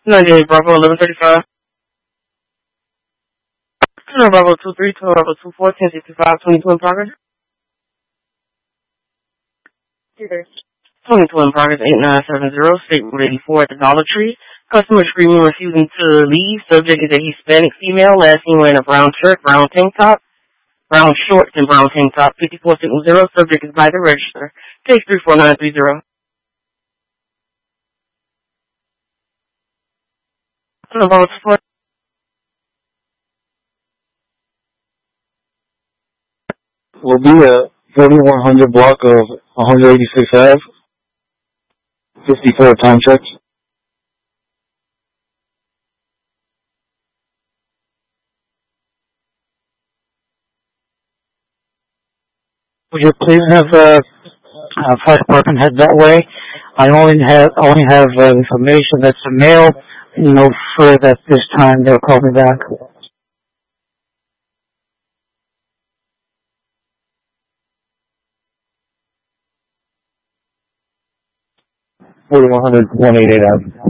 98 Bravo 1135. Bravo 23, Bravo 24, 1065, 22 in progress. 22 in progress, 8970, State Route 84 at the Dollar Tree. Customer screaming, refusing to leave. Subject is a Hispanic female, last seen wearing a brown shirt, brown tank top, brown shorts, and brown tank top. 5460, subject is by the register. Case 34930. Bravo 24. Will be a 3100 block of 186 Ave, 54 time checks. Would you please have fire department head that way? I only have information that's a male. No further at this time. They'll call me back. 4100 188 Ave.